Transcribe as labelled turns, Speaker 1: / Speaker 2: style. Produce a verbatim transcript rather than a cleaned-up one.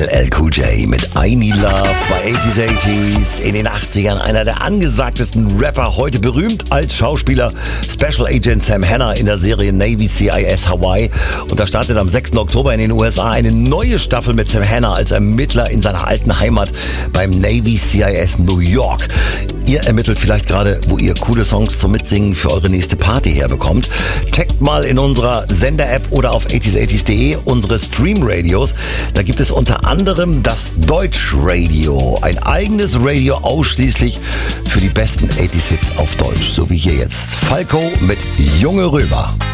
Speaker 1: L L Cool J mit I Need Love bei achtziger, achtziger. In den achtzigern einer der angesagtesten Rapper, heute berühmt als Schauspieler, Special Agent Sam Hanna in der Serie Navy C I S Hawaii. Und da startet am sechsten Oktober in den U S A eine neue Staffel mit Sam Hanna als Ermittler in seiner alten Heimat beim Navy C I S New York. Ihr ermittelt vielleicht gerade, wo ihr coole Songs zum Mitsingen für eure nächste Party herbekommt. Checkt mal in unserer Sender-App oder auf achtziger, achtziger punkt de unsere Stream-Radios. Da gibt es unter anderem das Deutsch-Radio. Ein eigenes Radio ausschließlich für die besten achtziger Hits auf Deutsch. So wie hier jetzt. Falco mit Junge Römer.